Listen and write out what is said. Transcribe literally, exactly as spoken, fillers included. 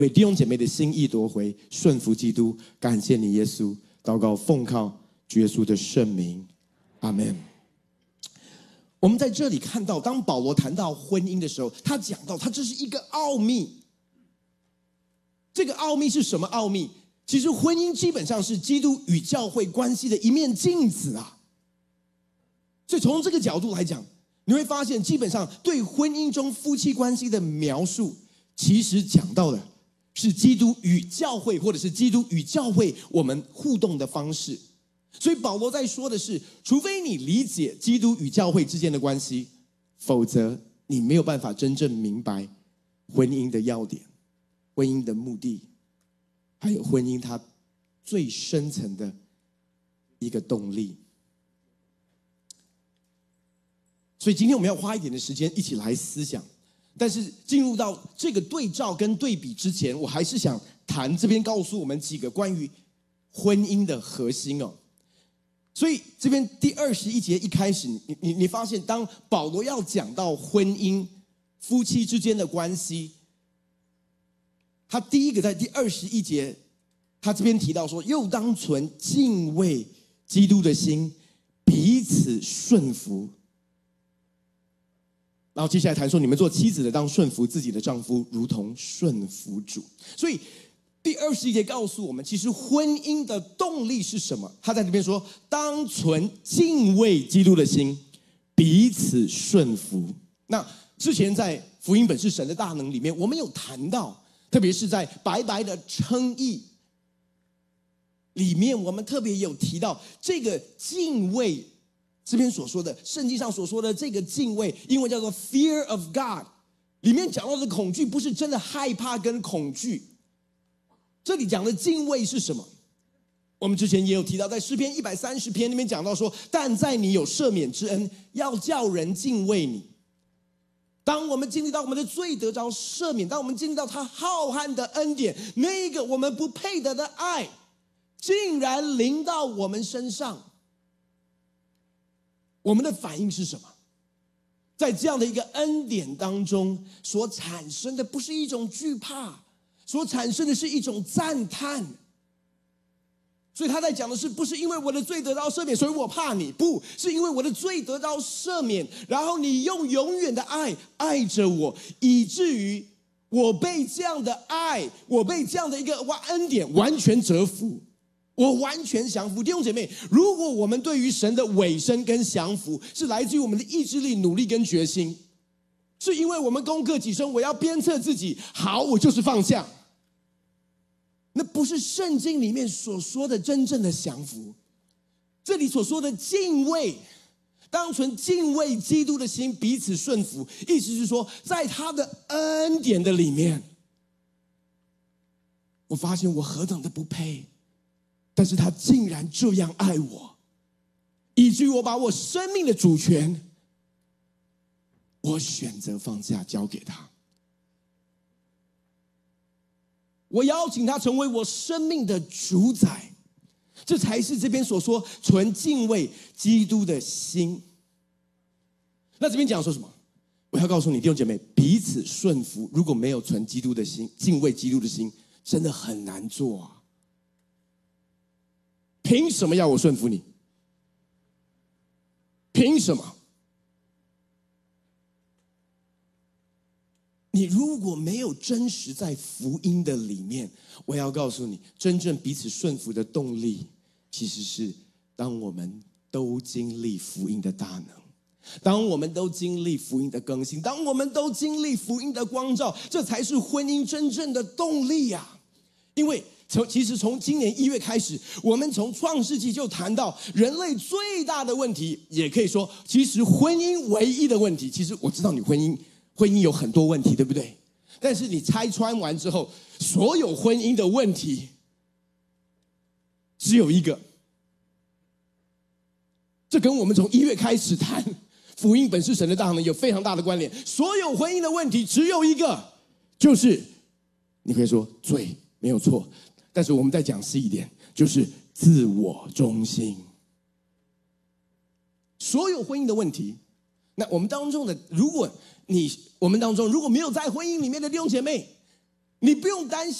为弟兄姐妹的心意夺回，顺服基督。感谢你耶稣，祷告奉靠主耶稣的圣名，阿们。我们在这里看到，当保罗谈到婚姻的时候，他讲到他这是一个奥秘。这个奥秘是什么奥秘？其实婚姻基本上是基督与教会关系的一面镜子啊。所以从这个角度来讲，你会发现基本上对婚姻中夫妻关系的描述，其实讲到的是基督与教会，或者是基督与教会我们互动的方式。所以保罗在说的是，除非你理解基督与教会之间的关系，否则你没有办法真正明白婚姻的要点，婚姻的目的，还有婚姻它最深层的一个动力。所以今天我们要花一点的时间一起来思想，但是进入到这个对照跟对比之前，我还是想谈这边告诉我们几个关于婚姻的核心哦。所以这边第二十一节一开始，你你你发现，当保罗要讲到婚姻夫妻之间的关系，他第一个在第二十一节，他这边提到说，又当存敬畏基督的心，彼此顺服。然后接下来谈说，你们做妻子的当顺服自己的丈夫，如同顺服主。所以第二十一节告诉我们，其实婚姻的动力是什么？他在这边说，当存敬畏基督的心，彼此顺服。那之前在福音本是神的大能里面，我们有谈到，特别是在白白的称义里面，我们特别有提到这个敬畏，这边所说的圣经上所说的这个敬畏，英文叫做 fear of God， 里面讲到的恐惧不是真的害怕跟恐惧，这里讲的敬畏是什么？我们之前也有提到，在诗篇一百三十篇那边讲到说，但在你有赦免之恩，要叫人敬畏你。当我们经历到我们的罪得着赦免，当我们经历到他浩瀚的恩典，那个我们不配得的爱竟然临到我们身上，我们的反应是什么？在这样的一个恩典当中所产生的不是一种惧怕，所产生的是一种赞叹。所以他在讲的是，不是因为我的罪得到赦免，所以我怕你，不是因为我的罪得到赦免，然后你用永远的爱爱着我，以至于我被这样的爱，我被这样的一个恩典完全折服，我完全降服。弟兄姐妹，如果我们对于神的委身跟降服是来自于我们的意志力、努力跟决心，是因为我们攻克己身，我要鞭策自己，好，我就是放下，那不是圣经里面所说的真正的降服。这里所说的敬畏，当存敬畏基督的心，彼此顺服，意思是说，在他的恩典的里面，我发现我何等的不配，但是他竟然这样爱我，以至于我把我生命的主权，我选择放下，交给他。我邀请他成为我生命的主宰，这才是这边所说存敬畏基督的心。那这边讲说什么？我要告诉你弟兄姐妹，彼此顺服，如果没有存基督的心，敬畏基督的心，真的很难做啊。凭什么要我顺服你？凭什么？你如果没有真实在福音的里面，我要告诉你，真正彼此顺服的动力，其实是当我们都经历福音的大能，当我们都经历福音的更新，当我们都经历福音的光照，这才是婚姻真正的动力啊！因为从其实从今年一月开始，我们从创世纪就谈到人类最大的问题，也可以说其实婚姻唯一的问题。其实我知道你婚姻婚姻有很多问题，对不对？但是你拆穿完之后，所有婚姻的问题只有一个。这跟我们从一月开始谈福音本是神的大能有非常大的关联。所有婚姻的问题只有一个，就是你可以说罪没有错，但是我们再讲细一点，就是自我中心。所有婚姻的问题，那我们当中的，如果你我们当中如果没有在婚姻里面的弟兄姐妹， 你不用担心。